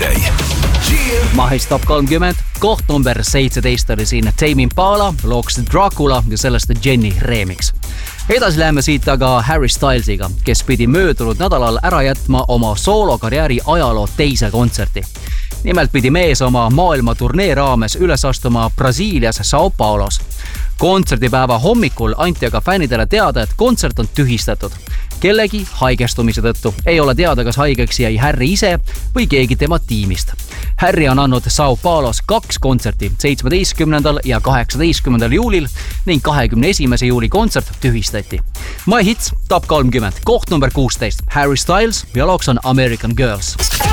DJ. Mahis Top 30, koht number 17 oli siin Tame Impala, looks Dracula ja sellest Jenny remix. Edasi läheme siit aga Harry Stylesiga, kes pidi möödunud nädalal ära jätma oma soolokarjääri ajaloo teise kontserti. Nimelt pidi mees oma maailmaturnee raames üles astuma Brasiilias Sao Paulos. Kontserdipäeva hommikul anti aga fännidele teada, et kontsert on tühistatud. Kellegi haigestumise tõttu ei ole teada, kas haigeks jäi Harry ise või keegi tema tiimist. Harry on andnud Sao Paulos 2 kontserti 17. ja 18. juulil ning 21. juuli kontsert tühistati. My Hits Top 30, koht number 16, Harry Styles ja looks on American Girls.